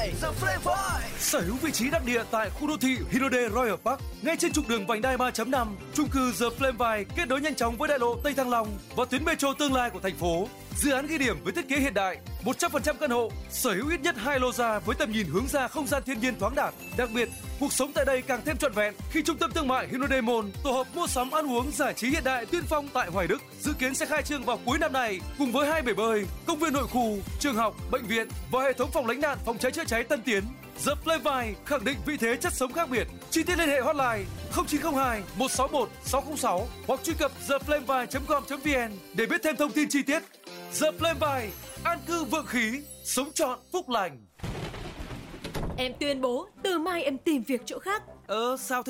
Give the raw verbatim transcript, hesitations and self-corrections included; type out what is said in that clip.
Fly, The Fly. Sở hữu vị trí đắc địa tại khu đô thị Hyundai Royal Park, ngay trên trục đường vành đai ba chấm năm. Chung cư The Fly kết nối nhanh chóng với đại lộ Tây Thăng Long và tuyến metro tương lai của thành phố. Dự án ghi điểm với thiết kế hiện đại, một trăm phần trăm căn hộ, sở hữu ít nhất hai lô gia với tầm nhìn hướng ra không gian thiên nhiên thoáng đạt. Đặc biệt, cuộc sống tại đây càng thêm trọn vẹn khi trung tâm thương mại Hyundai Mall, tổ hợp mua sắm ăn uống giải trí hiện đại tiên phong tại Hoài Đức dự kiến sẽ khai trương vào cuối năm này, cùng với hai bể bơi, công viên nội khu, trường học, bệnh viện và hệ thống phòng lánh nạn phòng cháy chữa cháy tân tiến. The Fly khẳng định vị thế chất sống khác biệt. Chi tiết liên hệ hotline không chín không hai một sáu một sáu không sáu hoặc truy cập the flyby chấm com chấm vn để biết thêm thông tin chi tiết. The Fly, an cư vượng khí, sống trọn phúc lành. Em tuyên bố từ mai em tìm việc chỗ khác. Ờ sao thế?